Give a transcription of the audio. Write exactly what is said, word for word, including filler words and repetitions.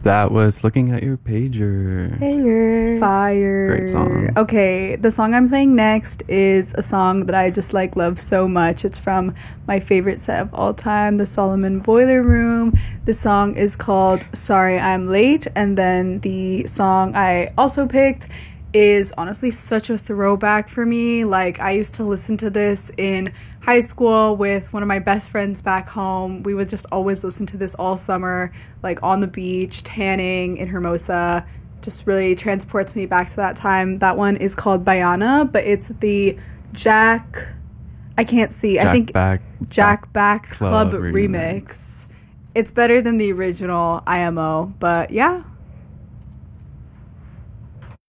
That was Looking at Your Pager. Hanger. Fire. Great song. Okay, the song I'm playing next is a song that I just like love so much. It's from my favorite set of all time, the Solomon Boiler Room. The song is called Sorry I'm Late, and then the song I also picked is honestly such a throwback for me. Like, I used to listen to this in high school with one of my best friends back home. We would just always listen to this all summer, like on the beach, tanning in Hermosa. Just really transports me back to that time. That one is called Bayana, but it's the Jack, I can't see, Jack I think Back, Jack Back Club, Club remix. remix. It's better than the original I M O, but yeah.